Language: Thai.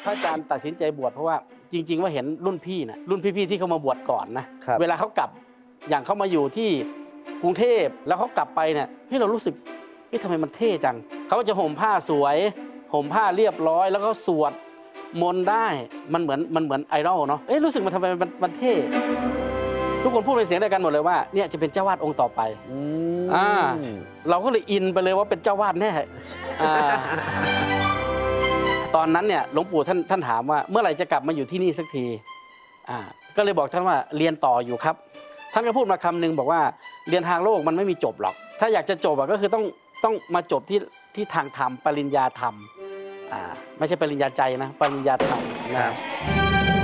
พระอาจารย์ตัดสินใจบวชเพราะว่าจริงๆว่าเห็นรุ่นพี่นะรุ่นพี่ๆที่เขามาบวชก่อนนะเวลาเขากลับอย่างเขามาอยู่ที่กรุงเทพแล้วเขากลับไปเนี่ยเรารู้สึกทำไมมันเท่จังเขาจะห่มผ้าสวยห่มผ้าเรียบร้อยแล้วก็สวดมนต์ได้มันเหมือนไอดอลเนาะรู้สึกมันทำไมมันเท่ทุกคนพูดเป็นเสียงเดียวกันหมดเลยว่าเนี่ยจะเป็นเจ้าวาดองค์ต่อไปเราก็เลยอินไปเลยว่าเป็นเจ้าวาดแน่ตอนนั้นเนี่ยหลวงปู่ท่านถามว่าเมื่อไหร่จะกลับมาอยู่ที่นี่สักทีก็เลยบอกท่านว่าเรียนต่ออยู่ครับท่านก็พูดมาคำนึงบอกว่าเรียนทางโลกมันไม่มีจบหรอกถ้าอยากจะจบก็คือต้องมาจบที่ทางธรรมปริญญาธรรมไม่ใช่ปริญญาใจนะปริญญาธรรมนะครับ